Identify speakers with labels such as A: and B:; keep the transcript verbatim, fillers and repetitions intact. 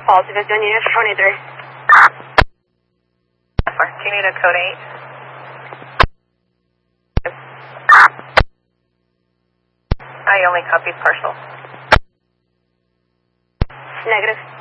A: Positive, don't you? twenty-three.
B: Do you need a code eight? I only copied partial.
A: Negative.